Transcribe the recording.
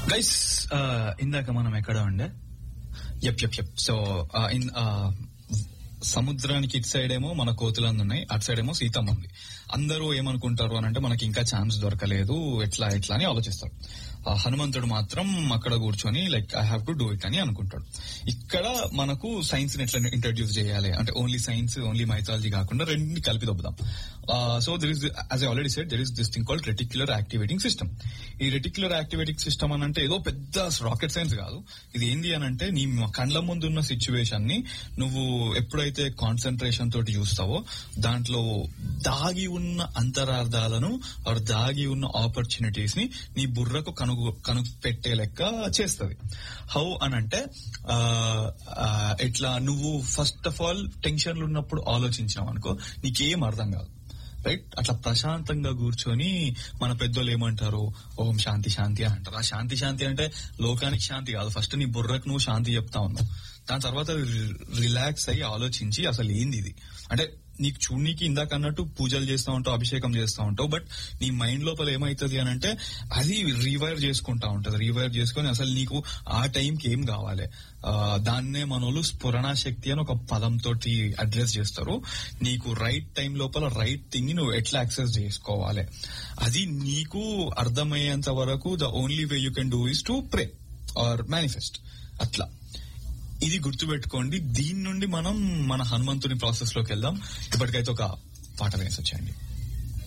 Guys, ఇందాక మనం ఎక్కడ ఉండే? యప్. సో ఇన్ సముద్రానికి ఇటు సైడ్ ఏమో మన కోతులందు ఉన్నాయి, అటు సైడ్ ఏమో సీతమ్మ ఉంది. అందరూ ఏమనుకుంటారు అని అంటే మనకి ఇంకా ఛాన్స్ దొరకలేదు, ఎట్లా అని ఆలోచిస్తారు. హనుమంతుడు మాత్రం అక్కడ కూర్చొని like I have to do it అని అనుకుంటాడు. ఇక్కడ మనకు సైన్స్ ని ఎట్లా ఇంట్రడ్యూస్ చేయాలి అంటే ఓన్లీ సైన్స్, ఓన్లీ మైథాలజీ కాకుండా రెండింటిని కలిపి దొబ్బుదాం. So there is, as I already said, there is this thing called reticular activating system. ఈ రెటిక్యులర్ యాక్టివేటింగ్ సిస్టమ్ అని అంటే ఏదో పెద్ద రాకెట్ సైన్స్ కాదు. ఇది ఏంది అని అంటే నీ కళ్ళ ముందున్న సిచ్యువేషన్ ని నువ్వు ఎప్పుడైతే కాన్సన్ట్రేషన్ తోటి చూస్తావో దాంట్లో దాగి ఉన్న అంతరార్థాలను దాగి ఉన్న ఆపర్చునిటీస్ ని నీ బుర్రకు కనుపెట్టే లెక్క చేస్తుంది. హౌ అని అంటే ఇట్లా నువ్వు ఫస్ట్ ఆఫ్ ఆల్ టెన్షన్లు ఉన్నప్పుడు ఆలోచించినావు అనుకో, నీకేం అర్థం కాదు, రైట్? అట్లా ప్రశాంతంగా కూర్చొని మన పెద్దోళ్ళు ఏమంటారు, ఓం శాంతి శాంతి అని అంటారు. ఆ శాంతి శాంతి అంటే లోకానికి శాంతి కాదు, ఫస్ట్ నీ బుర్రకు నువ్వు శాంతి చెప్తా ఉన్నావు. దాని తర్వాత రిలాక్స్ అయ్యి ఆలోచించి అసలు ఏంది ఇది అంటే నీకు చూడనీకి ఇందాక అన్నట్టు పూజలు చేస్తూ ఉంటావు, అభిషేకం చేస్తూ ఉంటావు, బట్ నీ మైండ్ లోపల ఏమైతుంది అని అంటే అది రీవైర్ చేసుకుంటా ఉంటది. రీవైర్ చేసుకుని అసలు నీకు ఆ టైంకి ఏం కావాలి, దాన్నే మనోళ్ళు స్ఫురణ శక్తి అని ఒక పదంతో అడ్రస్ చేస్తారు. నీకు రైట్ టైం లోపల రైట్ థింగ్ ని నువ్వు ఎట్లా యాక్సెస్ చేసుకోవాలి, అది నీకు అర్థమయ్యేంత వరకు the only way you can do is to pray are manifest. అట్లా ఇది గుర్తుపెట్టుకోండి. దీని నుండి మనం మన హనుమంతుని ప్రాసెస్ లోకి వెళ్దాం. ఇప్పటికైతే ఒక పాట వేసి వచ్చేయండి.